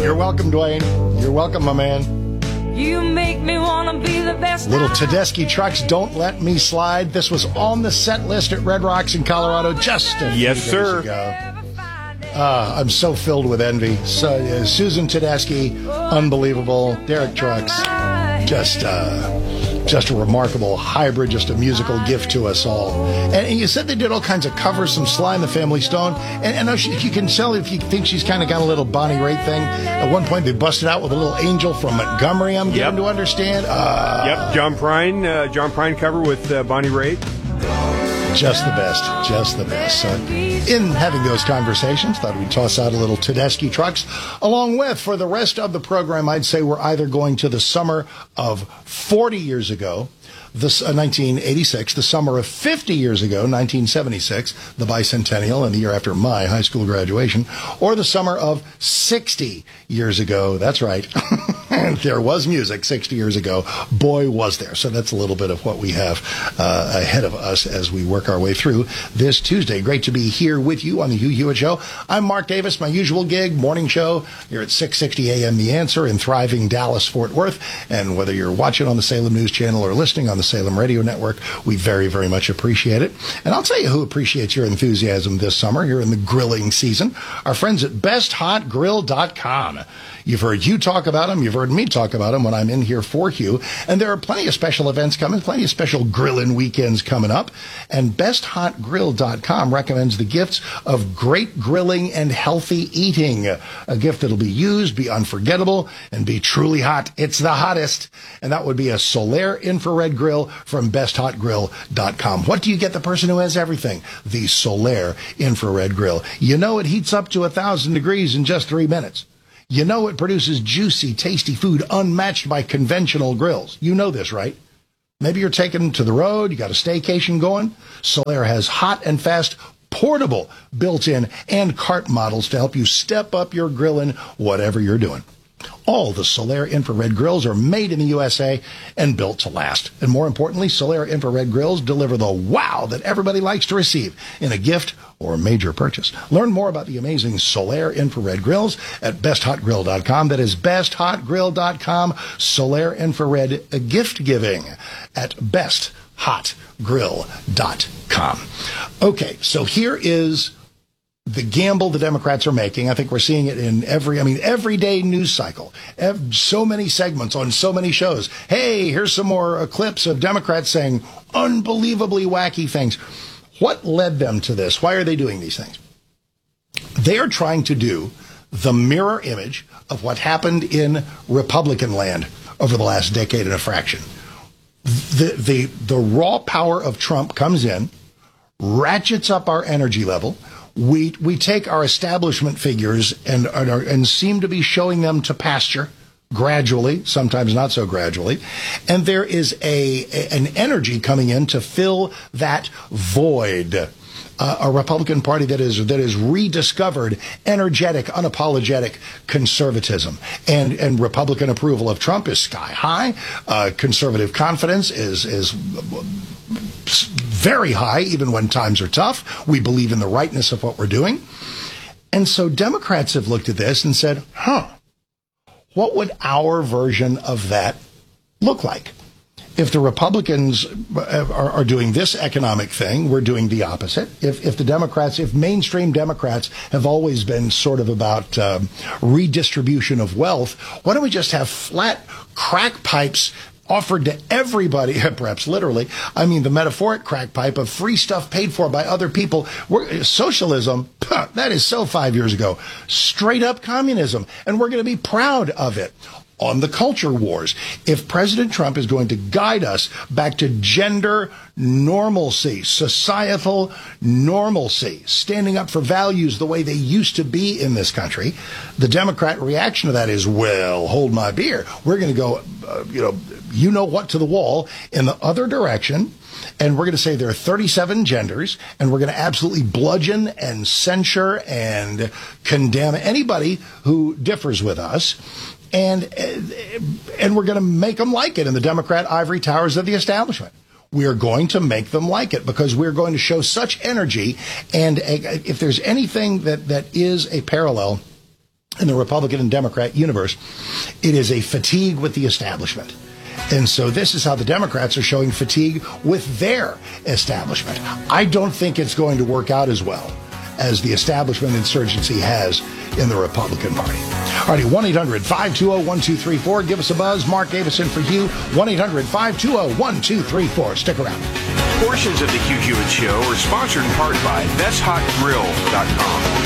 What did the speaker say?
You're welcome, Dwayne. You're welcome, my man. You make me want to be the best. Little Tedeschi Trucks, Don't Let Me Slide. This was on the set list at Red Rocks in Colorado just a few days ago. I'm so filled with envy. So, Susan Tedeschi, unbelievable. Derek Trucks, just a remarkable hybrid, just a musical gift to us all. And you said they did all kinds of covers, some Sly and the Family Stone. And I know you can tell if you think she's kind of got a little Bonnie Raitt thing. At one point, they busted out with a little Angel from Montgomery, I'm getting to understand. John Prine cover with Bonnie Raitt. Just the best. Just the best. So, in having those conversations, thought we'd toss out a little Tedeschi Trucks. Along with, for the rest of the program, I'd say we're either going to the summer of 40 years ago, 1986, the summer of 50 years ago, 1976, the bicentennial and the year after my high school graduation, or the summer of 60 years ago. That's right. There was music 60 years ago. Boy, was there. So that's a little bit of what we have ahead of us as we work our way through this Tuesday. Great to be here with you on the Hugh Hewitt Show. I'm Mark Davis, my usual gig, morning show here at 660 a.m. The Answer in thriving Dallas, Fort Worth. And whether you're watching on the Salem News Channel or listening on the Salem Radio Network, we very, very much appreciate it. And I'll tell you who appreciates your enthusiasm this summer here in the grilling season. Our friends at BestHotGrill.com. You've heard you talk about them. You've heard me talk about them when I'm in here for you. And there are plenty of special events coming, plenty of special grilling weekends coming up. And BestHotGrill.com recommends the gifts of great grilling and healthy eating. A gift that'll be used, be unforgettable, and be truly hot. It's the hottest. And that would be a Solaire infrared grill from BestHotGrill.com. What do you get the person who has everything? The Solaire infrared grill. You know it heats up to 1,000 degrees in just 3 minutes. You know it produces juicy, tasty food unmatched by conventional grills. You know this, right? Maybe you're taking to the road, you got a staycation going. Solaire has hot and fast, portable, built-in, and cart models to help you step up your grilling, whatever you're doing. All the Solaire infrared grills are made in the USA and built to last. And more importantly, Solaire infrared grills deliver the wow that everybody likes to receive in a gift or a major purchase. Learn more about the amazing Solaire infrared grills at BestHotGrill.com. That is BestHotGrill.com. Solaire infrared gift giving at BestHotGrill.com. Okay, so here is the gamble the Democrats are making. I think we're seeing it in everyday news cycle. So many segments on so many shows. Hey, here's some more clips of Democrats saying unbelievably wacky things. What led them to this? Why are they doing these things? They are trying to do the mirror image of what happened in Republican land over the last decade and a fraction. The raw power of Trump comes in, ratchets up our energy level. We take our establishment figures and seem to be showing them to pasture gradually, sometimes not so gradually, and there is an energy coming in to fill that void. A Republican Party that is rediscovered energetic, unapologetic conservatism, and Republican approval of Trump is sky high. Conservative confidence is very high, even when times are tough. We believe in the rightness of what we're doing. And so Democrats have looked at this and said, what would our version of that look like? If the Republicans are doing this economic thing, we're doing the opposite. If mainstream Democrats have always been sort of about redistribution of wealth, why don't we just have flat crack pipes offered to everybody, perhaps literally, I mean the metaphoric crack pipe of free stuff paid for by other people. Socialism, that is so 5 years ago. Straight up communism. And we're going to be proud of it. On the culture wars, if President Trump is going to guide us back to gender normalcy, societal normalcy, standing up for values the way they used to be in this country, the Democrat reaction to that is, well, hold my beer. We're going to go, you know what, to the wall in the other direction. And we're going to say there are 37 genders, and we're going to absolutely bludgeon and censure and condemn anybody who differs with us. And we're going to make them like it in the Democrat ivory towers of the establishment. We are going to make them like it because we're going to show such energy. And if there's anything that is a parallel in the Republican and Democrat universe, it is a fatigue with the establishment. And so this is how the Democrats are showing fatigue with their establishment. I don't think it's going to work out as well as the establishment insurgency has in the Republican Party. All righty, 1-800-520-1234. Give us a buzz. Mark Davison for you. 1-800-520-1234. Stick around. Portions of the Hugh Hewitt Show are sponsored in part by BestHotGrill.com.